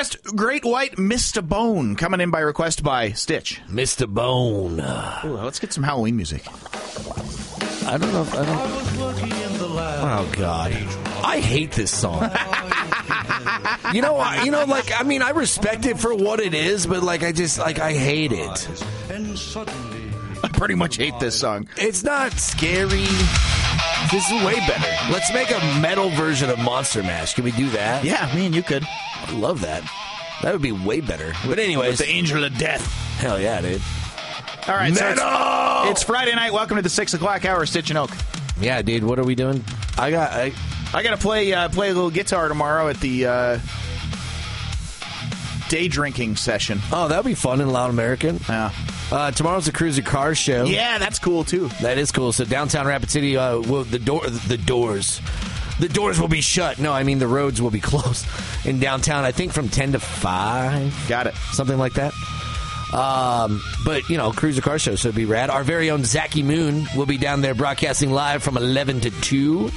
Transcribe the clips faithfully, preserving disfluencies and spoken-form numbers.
request, Great White Mister Bone, coming in by request by Stitch. Mister Bone. Ooh, let's get some Halloween music. I don't know if I don't. Oh, God. I hate this song. you know, I- you know, like, I mean, I respect it for what it is, but, like, I just, like, I hate it. I pretty much hate this song. It's not scary. This is way better. Let's make a metal version of Monster Mash. Can we do that? Yeah, me and you could. I love that. That would be way better. But anyways. With the Angel of Death. Hell yeah, dude. All right, so Metal! it's, it's Friday night. Welcome to the six o'clock hour, Stitch and Oak. Yeah, dude, what are we doing? I got... I, I got to play uh, play a little guitar tomorrow at the uh, day drinking session. Oh, that would be fun in Loud American. Yeah. Uh, tomorrow's the Cruiser Cars show. Yeah, that's cool, too. That is cool. So downtown Rapid City, uh, will, the door, the doors... The doors will be shut. No, I mean the roads will be closed in downtown, I think from ten to five. Got it. Something like that. Um, but, you know, Cruiser Car Show, so it'd be rad. Our very own Zachy Moon will be down there broadcasting live from eleven to two,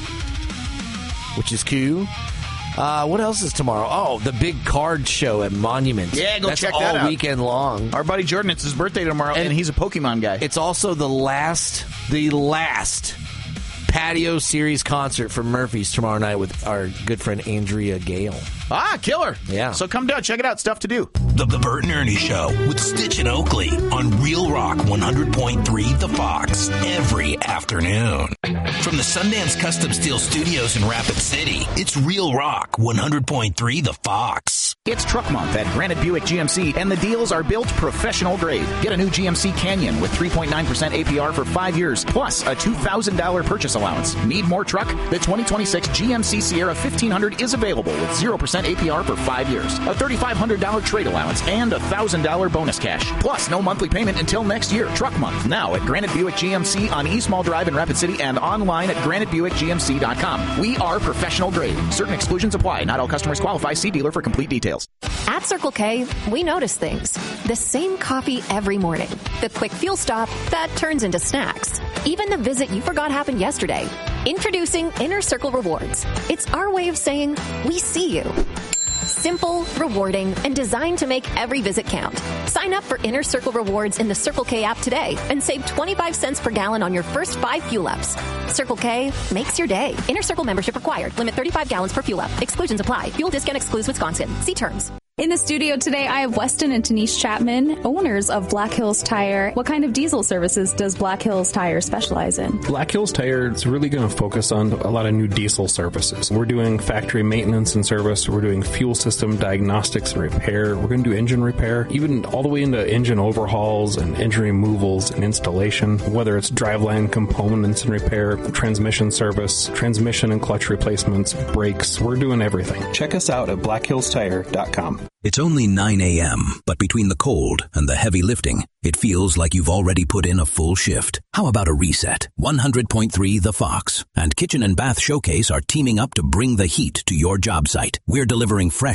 which is cool. Uh, what else is tomorrow? Oh, the big card show at Monument. Yeah, go That's check all that out. weekend long. Our buddy Jordan, it's his birthday tomorrow, and, And- he's a Pokemon guy. It's also the last, the last patio series concert for Murphy's tomorrow night with our good friend Andrea Gale. Ah, killer. Yeah. So come down, check it out. Stuff to do. The, the Bert and Ernie Show with Stitch and Oakley on Real Rock one hundred point three The Fox every afternoon. From the Sundance Custom Steel Studios in Rapid City, it's Real Rock one hundred point three The Fox. It's Truck Month at Granite Buick G M C, and the deals are built professional grade. Get a new G M C Canyon with three point nine percent A P R for five years, plus a two thousand dollars purchase allowance. Need more truck? The twenty twenty-six G M C Sierra fifteen hundred is available with zero percent A P R for five years, a thirty-five hundred dollars trade allowance, and a one thousand dollars bonus cash. Plus, no monthly payment until next year. Truck Month, now at Granite Buick G M C on East Mall Drive in Rapid City and online at granite buick g m c dot com. We are professional grade. Certain exclusions apply. Not all customers qualify. See dealer for complete details. At Circle K, we notice things. The same coffee every morning. The quick fuel stop that turns into snacks. Even the visit you forgot happened yesterday. Introducing Inner Circle Rewards. It's our way of saying, we see you. Simple, rewarding, and designed to make every visit count. Sign up for Inner Circle Rewards in the Circle K app today and save twenty-five cents per gallon on your first five fuel ups. Circle K makes your day. Inner Circle membership required. Limit thirty-five gallons per fuel up. Exclusions apply. Fuel discount excludes Wisconsin. See terms. In the studio today, I have Weston and Denise Chapman, owners of Black Hills Tire. What kind of diesel services does Black Hills Tire specialize in? Black Hills Tire is really going to focus on a lot of new diesel services. We're doing factory maintenance and service. We're doing fuel system diagnostics and repair. We're going to do engine repair, even all the way into engine overhauls and engine removals and installation, whether it's driveline components and repair, transmission service, transmission and clutch replacements, brakes. We're doing everything. Check us out at black hills tire dot com. It's only nine a.m., but between the cold and the heavy lifting, it feels like you've already put in a full shift. How about a reset? one hundred point three The Fox and Kitchen and Bath Showcase are teaming up to bring the heat to your job site. We're delivering fresh